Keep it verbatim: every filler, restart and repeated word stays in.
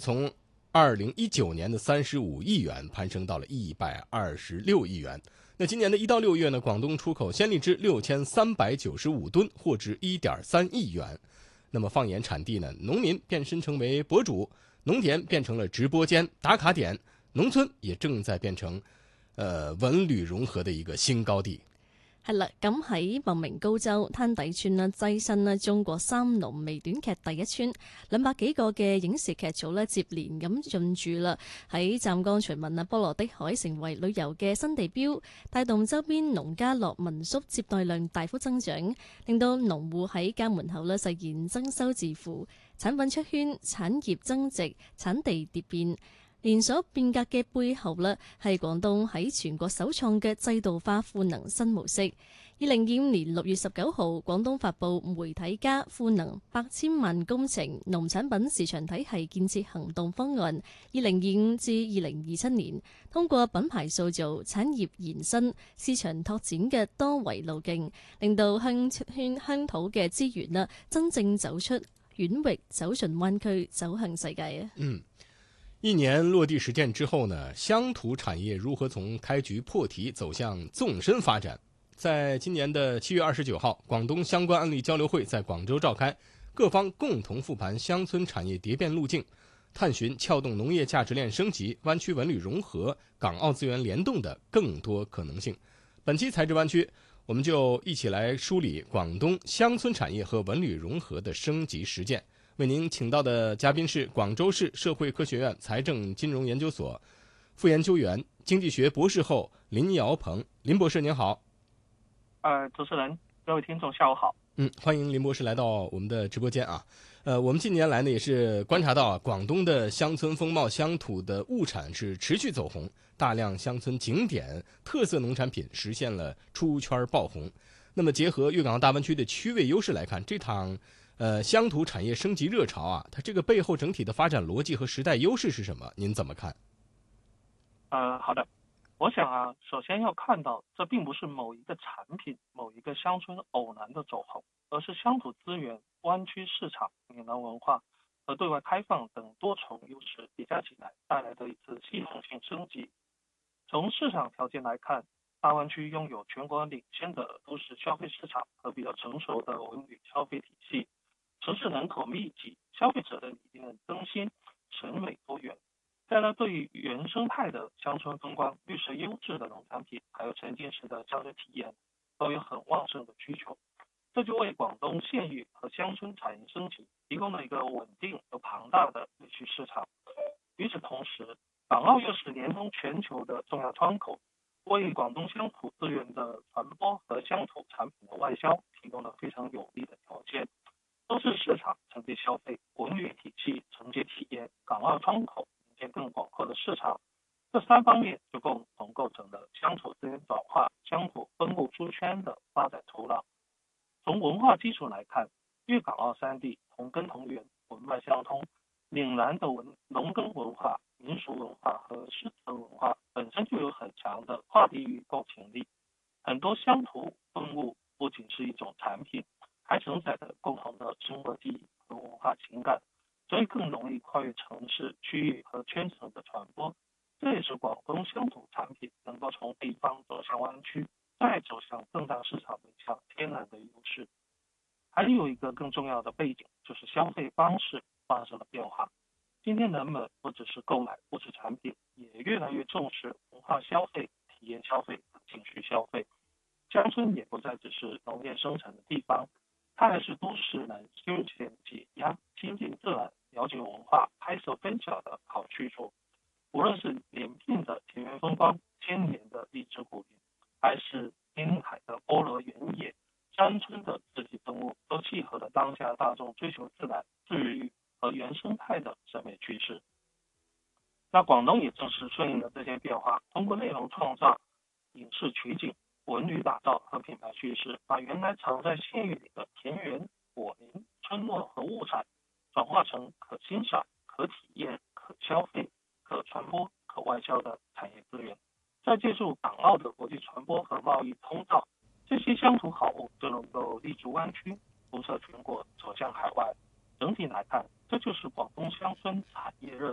从二零一九年的三十五亿元攀升到了一百二十六亿元。那今年的一到六月呢，广东出口鲜荔枝六千三百九十五吨，货值一点三亿元。那么放眼产地呢，农民变身成为博主，农田变成了直播间、打卡点，农村也正在變成呃文旅融合的一個新高地。 係啦，咁喺茂名高州灘底村啦，躋身啦中國三農微短劇第一村，兩百幾個嘅影視劇組咧接連咁進駐啦，喺湛江徐聞啊波羅的海成為旅遊嘅新地標，帶動周邊農家樂民宿接待量大幅增長，令到農戶喺家門口咧實現增收致富，產品出圈，產業增值，產地蝶變。連鎖變革嘅背後呢，係廣東喺全國首創嘅制度化賦能新模式。二零二五年六月十九號，廣東發布媒體加賦能百千萬工程農產品市場體系建設行動方案。二零二五至二零二七年，通過品牌塑造、產業延伸、市場拓展嘅多維路徑，令到鄉村鄉土嘅資源呢，真正走出縣域，走進灣區，走向世界啊！ 嗯。一年落地實踐之後呢，鄉土產業如何從開局破題走向縱深發展？在今年的七月二十九號，廣東相關案例交流會在廣州召開，各方共同復盤鄉村產業蝶變路徑，探尋撬動農業價值鏈升級、灣區文旅融合、港澳資源聯動的更多可能性。本期財智灣區，我們就一起來梳理廣東鄉村產業和文旅融合的升級實踐。為您請到的嘉賓是廣州市社會科學院財政金融研究所副研究員、經濟學博士後林堯鵬。林博士您好。 呃，主持人，各位聽眾下午好。 嗯，歡迎林博士來到我們的直播間啊。呃，我們近年來呢也是觀察到啊，廣東的鄉村風貌、鄉土的物產是持續走紅，大量鄉村景點、特色農產品實現了出圈爆紅。那麼結合粵港澳大灣區的區位優勢來看，這場呃，鄉土產業升級熱潮啊，它這個背後整體的發展邏輯和時代優勢是什麼？您怎麼看？ 呃，好的，我想啊，首先要看到，這並不是某一個產品、某一個鄉村偶然的走紅，而是鄉土資源、灣區市場、嶺南文化和對外開放等多重優勢疊加起來帶來的一次系統性升級。從市場條件來看，大灣區擁有全國領先的都市消費市場和比較成熟的文旅消費體系。城市人口密集，消費者的理念更新，審美多元，再來對於原生態的鄉村風光、綠色優質的農產品，還有沉浸式的消費體驗，都有很旺盛的需求。這就為廣東縣域和鄉村產業升級提供了一個穩定而龐大的內需市場。與此同時，港澳又是聯通全球的重要窗口，為廣東鄉土資源的傳播和鄉土產品的外銷提供了非常有利的條件。都市市場承接消費，文旅體系承接體驗，港澳窗口迎接更廣闊的市場，這三方面就共同構成了鄉土資源轉化、鄉土分布出圈的發展土壤。從文化基礎來看，粵港澳三地同根同源，文脈相通，嶺南的文農耕文化、民俗文化和詩詞文化本身就有很強的跨地域構成力。很多鄉土風物不僅是一種產品，還承載着共同的生活記憶和文化情感，所以更容易跨越城市、區域和圈層的傳播。這也是廣東鄉土產品能夠從地方走向灣區，再走向更大市場的一項天然的優勢。還有一個更重要的背景，就是消費方式發生了變化。今天人們不只是購買物質產品，也越來越重視文化消費、體驗消費和情緒消費。鄉村也不再只是農業生產的地方，它還是都市人休閒解壓、親近自然、了解文化、拍攝分享的好去處。無論是連片的田園風光、千年的荔枝古林，還是濱海的菠蘿原野、山村的四季分物，都契合了當下大眾追求自然、治癒和原生態的審美趨勢。那廣東也正是順應了這些變化，通過內容創造、影視取景、文旅打造和品牌敘事，把原來藏在縣域裡的田園、果林、村落和物產，轉化成可欣賞、可體驗、可消費、可傳播、可外銷的產業資源。再借助港澳的國際傳播和貿易通道，這些鄉土好物就能夠立足灣區，輻射全國，走向海外。整體來看，這就是廣東鄉村產業熱